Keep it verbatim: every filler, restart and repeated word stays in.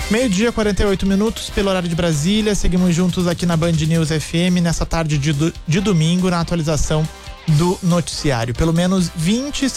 Meio-dia, quarenta e oito minutos, pelo horário de Brasília. Seguimos juntos aqui na Band News F M nessa tarde de, do, de domingo, na atualização do noticiário. Pelo menos vinte